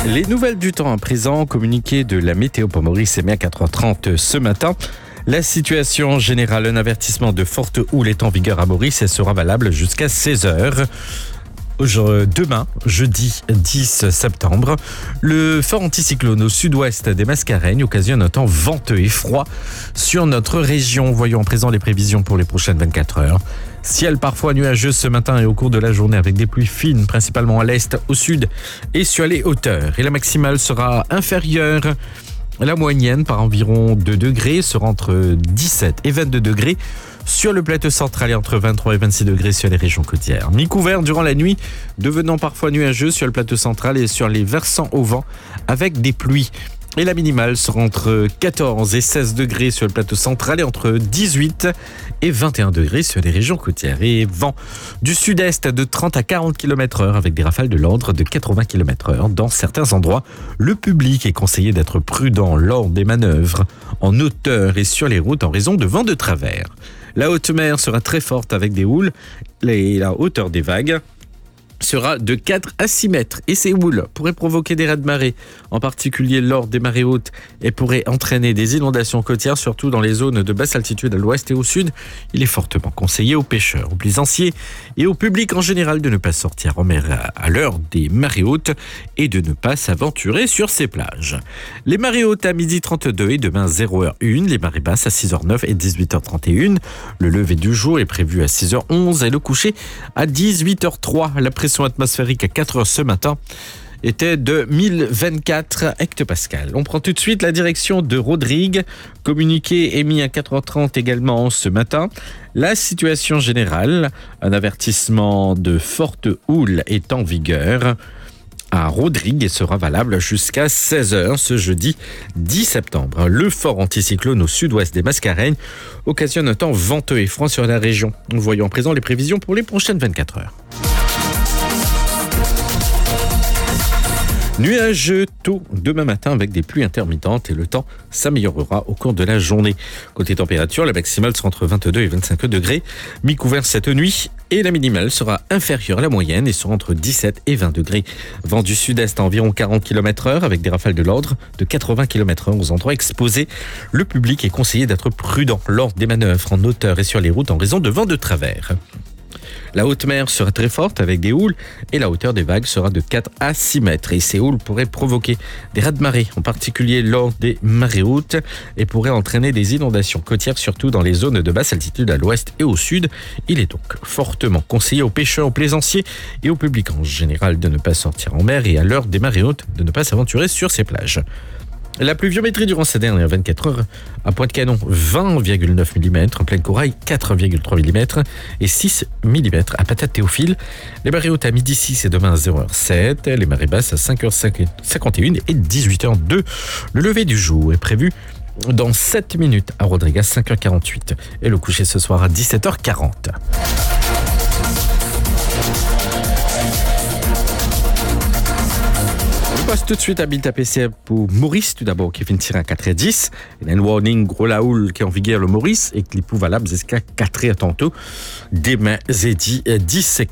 Les nouvelles du temps à présent, communiqué de la météo pour Maurice et à 4h30 ce matin. La situation générale, un avertissement de forte houle est en vigueur à Maurice et sera valable jusqu'à 16h. Demain, jeudi 10 septembre, le fort anticyclone au sud-ouest des Mascareignes occasionne un temps venteux et froid sur notre région. Voyons à présent les prévisions pour les prochaines 24 heures. Ciel parfois nuageux ce matin et au cours de la journée avec des pluies fines, principalement à l'est, au sud et sur les hauteurs. Et la maximale sera inférieure. La moyenne par environ 2 degrés sera entre 17 et 22 degrés sur le plateau central et entre 23 et 26 degrés sur les régions côtières. Mi-couvert durant la nuit, devenant parfois nuageux sur le plateau central et sur les versants au vent avec des pluies. Et la minimale sera entre 14 et 16 degrés sur le plateau central et entre 18 et 21 degrés sur les régions côtières. Et vent du sud-est de 30 à 40 km/h avec des rafales de l'ordre de 80 km/h. Dans certains endroits, le public est conseillé d'être prudent lors des manœuvres en hauteur et sur les routes en raison de vents de travers. La haute mer sera très forte avec des houles et la hauteur des vagues sera de 4 à 6 mètres et ces houles pourraient provoquer des raz-de-marée, en particulier lors des marées hautes et pourraient entraîner des inondations côtières, surtout dans les zones de basse altitude à l'ouest et au sud. Il est fortement conseillé aux pêcheurs, aux plaisanciers et au public en général de ne pas sortir en mer à l'heure des marées hautes et de ne pas s'aventurer sur ces plages. Les marées hautes à 12h32 et demain 0h01, les marées basses à 6h09 et 18h31. Le lever du jour est prévu à 6h11 et le coucher à 18h03. La pression atmosphérique à 4h ce matin était de 1024 hectopascales. On prend tout de suite la direction de Rodrigue. Communiqué émis à 4h30 également ce matin. La situation générale, un avertissement de forte houle est en vigueur à Rodrigue et sera valable jusqu'à 16h ce jeudi 10 septembre. Le fort anticyclone au sud-ouest des Mascareignes occasionne un temps venteux et froid sur la région. Voyons à présent les prévisions pour les prochaines 24 heures. Nuageux tôt demain matin avec des pluies intermittentes et le temps s'améliorera au cours de la journée. Côté température, la maximale sera entre 22 et 25 degrés, mi-couvert cette nuit et la minimale sera inférieure à la moyenne et sera entre 17 et 20 degrés. Vent du sud-est à environ 40 km/h avec des rafales de l'ordre de 80 km/h aux endroits exposés. Le public est conseillé d'être prudent lors des manœuvres en hauteur et sur les routes en raison de vents de travers. La haute mer sera très forte avec des houles et la hauteur des vagues sera de 4 à 6 mètres. Et ces houles pourraient provoquer des raz-de-marée, en particulier lors des marées hautes, et pourraient entraîner des inondations côtières, surtout dans les zones de basse altitude à l'ouest et au sud. Il est donc fortement conseillé aux pêcheurs, aux plaisanciers et au public en général de ne pas sortir en mer et à l'heure des marées hautes de ne pas s'aventurer sur ces plages. La pluviométrie durant ces dernières 24 heures à Pointe-Canon 20,9 mm, en pleine Corail 4,3 mm et 6 mm à Patate-Théophile. Les marées hautes à midi 6 et demain à 0h07, les marées basses à 5h51 et 18h02. Le lever du jour est prévu dans 7 minutes à Rodrigue à 5h48 et le coucher ce soir à 17h40. On passe tout de suite à Bill PC pour Maurice, tout d'abord, qui finit à 4h10. Il y a un warning gros la houle qui est en vigueur le Maurice et qui est valable jusqu'à 4h tantôt. Demain, jeudi 10